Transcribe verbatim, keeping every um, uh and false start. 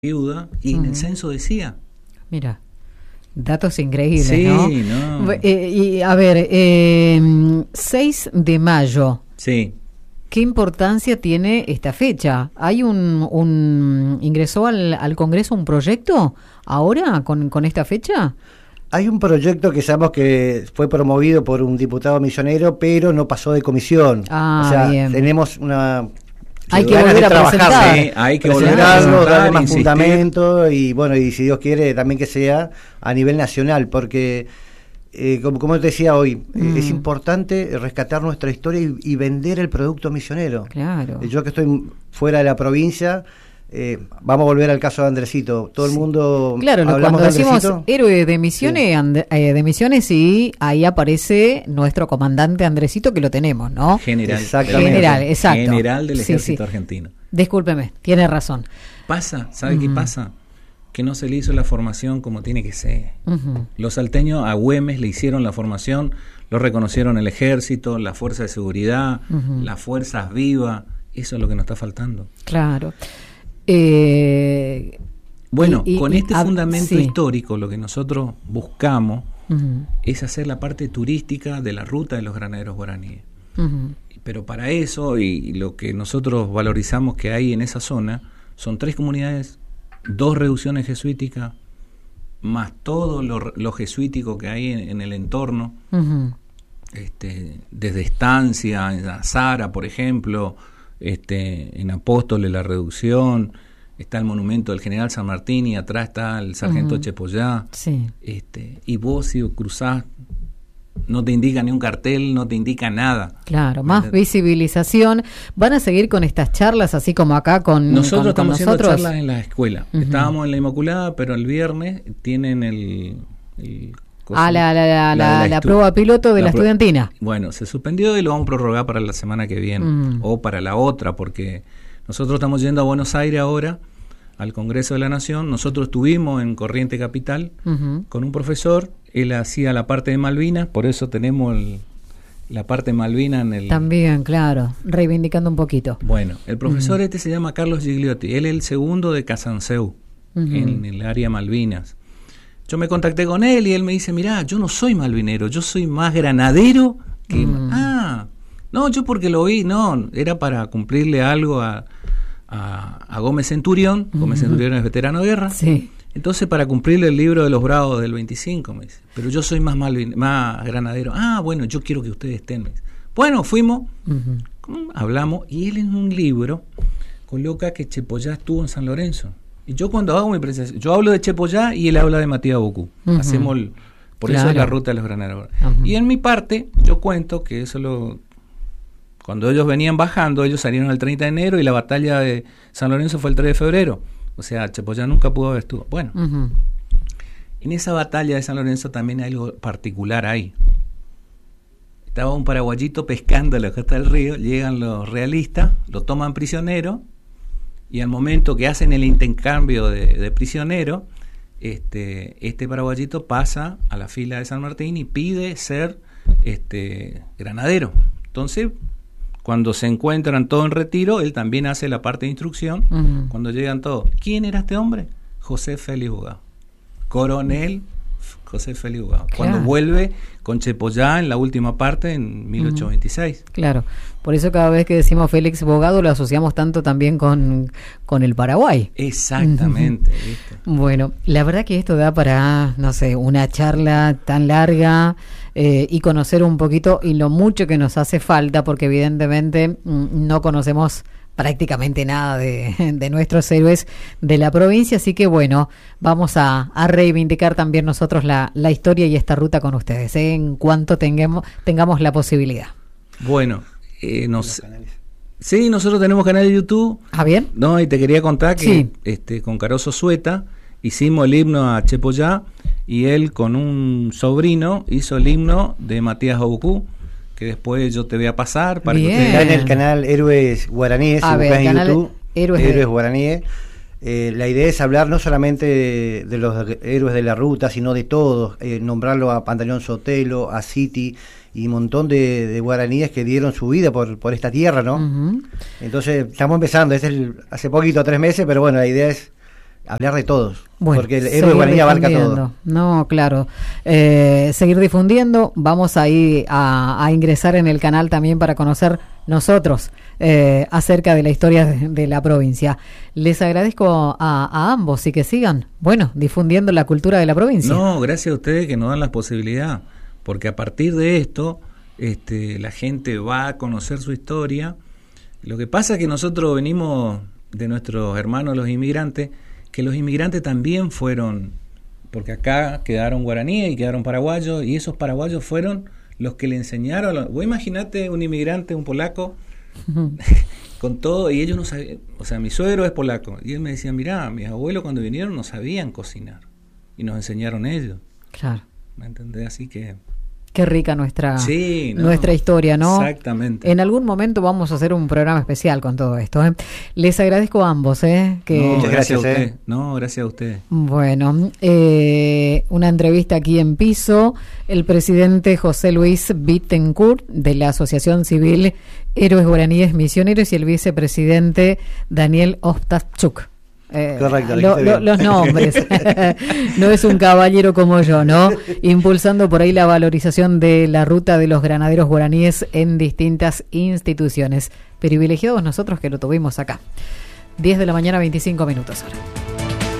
viuda y uh-huh. en el censo decía. Mira, datos increíbles, sí, ¿no? no. Eh, y a ver, eh, seis de mayo. Sí. ¿Qué importancia tiene esta fecha? ¿Hay un, un ingresó al, al Congreso un proyecto ahora con, con esta fecha? Hay un proyecto que sabemos que fue promovido por un diputado misionero, pero no pasó de comisión. Ah, o sea, bien. tenemos una... Hay que volver a presentar. Sí, hay que volver a presentar, darle más insistir. fundamento y bueno, y si Dios quiere también que sea a nivel nacional, porque eh, como, como te decía hoy, mm. eh, es importante rescatar nuestra historia y, y vender el producto misionero. Claro. Yo que estoy fuera de la provincia, eh, vamos a volver al caso de Andresito. Todo el mundo claro, hablamos cuando de decimos Andresito. Héroe de misiones, sí. and, eh, de misiones y ahí aparece nuestro comandante Andresito, que lo tenemos, ¿no? General. Exactamente. General, exacto. General del sí, ejército sí. argentino. Discúlpeme, tiene razón. Pasa, ¿sabe uh-huh. qué pasa? Que no se le hizo la formación como tiene que ser. Uh-huh. Los salteños a Güemes le hicieron la formación, lo reconocieron el ejército, la fuerza de seguridad, uh-huh. las fuerzas vivas. Eso es lo que nos está faltando. Claro. Eh, bueno, y, y, con y, este a, fundamento sí. histórico, lo que nosotros buscamos uh-huh. es hacer la parte turística de la ruta de los granaderos guaraníes. Uh-huh. Pero para eso, y lo que nosotros valorizamos que hay en esa zona, son tres comunidades, dos reducciones jesuíticas, más todo lo, lo jesuítico que hay en, en el entorno, uh-huh. este, desde Estancia, en Azara, por ejemplo, este, en Apóstoles, la reducción, está el monumento del general San Martín y atrás está el sargento uh-huh. Chepollá, sí. este, y vos si cruzás, no te indica ni un cartel, no te indica nada. Claro, más ¿verdad? Visibilización. ¿Van a seguir con estas charlas así como acá con nosotros? Con, estamos con nosotros? haciendo charlas en la escuela. Uh-huh. Estábamos en la Inmaculada, pero el viernes tienen el... el ah, la, la, la, la, la, la estu- prueba piloto de la, la pro- estudiantina. Bueno, se suspendió y lo vamos a prorrogar para la semana que viene. Uh-huh. O para la otra, porque nosotros estamos yendo a Buenos Aires ahora, al Congreso de la Nación. Nosotros estuvimos en Corriente Capital uh-huh. con un profesor. Él hacía la parte de Malvinas, por eso tenemos el, la parte de Malvinas en el... También, claro, reivindicando un poquito. Bueno, el profesor uh-huh. este se llama Carlos Gigliotti, él es el segundo de Casanseu, uh-huh. en el área Malvinas. Yo me contacté con él y él me dice, mirá, yo no soy malvinero, yo soy más granadero que... Uh-huh. Ah, no, yo porque lo vi, no, era para cumplirle algo a, a, a Gómez Centurión, uh-huh. Gómez Centurión es veterano de guerra. Sí. Entonces, para cumplirle el libro de los Bravos del veinticinco, me dice, pero yo soy más malvin- más granadero. Ah, bueno, yo quiero que ustedes estén. Me dice. Bueno, fuimos, uh-huh. hablamos, y él en un libro coloca que Chepollá estuvo en San Lorenzo. Y yo cuando hago mi presentación, yo hablo de Chepollá y él habla de Matías Bocú. Uh-huh. Hacemos, el, por claro. eso es la ruta de los granaderos. Uh-huh. Y en mi parte, yo cuento que eso lo... Cuando ellos venían bajando, ellos salieron el treinta de enero y la batalla de San Lorenzo fue el tres de febrero. O sea, Chepollá nunca pudo haber estuvo. Bueno, uh-huh. en esa batalla de San Lorenzo también hay algo particular ahí. Estaba un paraguayito pescando a la costa del río, llegan los realistas, lo toman prisionero, y al momento que hacen el intercambio de, de prisionero, este, este paraguayito pasa a la fila de San Martín y pide ser este, granadero. Entonces, cuando se encuentran todos en retiro, él también hace la parte de instrucción. Uh-huh. Cuando llegan todos, ¿quién era este hombre? José Félix Bogado, coronel José Félix Bogado. Claro. Cuando vuelve con Chepollá en la última parte en mil ochocientos veintiséis. Uh-huh. Claro, por eso cada vez que decimos Félix Bogado lo asociamos tanto también con, con el Paraguay. Exactamente. Uh-huh. ¿Viste? Bueno, la verdad que esto da para, no sé, una charla tan larga. Eh, y conocer un poquito y lo mucho que nos hace falta, porque evidentemente mm, no conocemos prácticamente nada de, de nuestros héroes de la provincia, así que bueno, vamos a, a reivindicar también nosotros la, la historia y esta ruta con ustedes, ¿eh? En cuanto tengamos, tengamos la posibilidad. Bueno, eh, nos... sí, nosotros tenemos canal de YouTube. ¿Ah, bien? No, y te quería contar que sí. este, con Caroso Sueta hicimos el himno a Chepollá, y él con un sobrino hizo el himno de Matías Bocú, que después yo te voy a pasar para Bien. que está en el canal Héroes Guaraníes, a si ver, en YouTube, Héroes, Héroes de... Guaraníes. Eh, la idea es hablar no solamente de, de los héroes de la ruta, sino de todos, eh, nombrarlo a Pantaleón Sotelo, a City y un montón de, de guaraníes que dieron su vida por, por esta tierra, ¿no? Uh-huh. Entonces estamos empezando, es el, hace poquito, tres meses, pero bueno, la idea es hablar de todos. Bueno, porque el héroe guaraní abarca todo. No, claro. Eh, seguir difundiendo. Vamos ahí a, a ingresar en el canal también para conocer nosotros eh, acerca de la historia de, de la provincia. Les agradezco a, a ambos y que sigan, bueno, difundiendo la cultura de la provincia. No, gracias a ustedes que nos dan la posibilidad, porque a partir de esto este, la gente va a conocer su historia. Lo que pasa es que nosotros venimos de nuestros hermanos los inmigrantes, que los inmigrantes también fueron, porque acá quedaron guaraníes y quedaron paraguayos, y esos paraguayos fueron los que le enseñaron. Vos imaginate un inmigrante, un polaco, uh-huh. con todo, y ellos no sabían, o sea, mi suegro es polaco, y él me decía, mirá, mis abuelos cuando vinieron no sabían cocinar, y nos enseñaron ellos. Claro. ¿Me entendés? Así que... Qué rica nuestra, sí, no, nuestra historia, ¿no? Exactamente. En algún momento vamos a hacer un programa especial con todo esto, ¿eh? Les agradezco a ambos, ¿eh? Que... No, Muchas gracias, gracias a eh. usted. No, gracias a usted. Bueno, eh, una entrevista aquí en piso. El presidente José Luis Bittencourt de la Asociación Civil Héroes Guaraníes Misioneros y el vicepresidente Daniel Ostapchuk. Eh, Correcto, lo, lo, los nombres. No es un caballero como yo, ¿no? Impulsando por ahí la valorización de la ruta de los granaderos guaraníes en distintas instituciones. Privilegiados nosotros que lo tuvimos acá. diez de la mañana, veinticinco minutos ahora.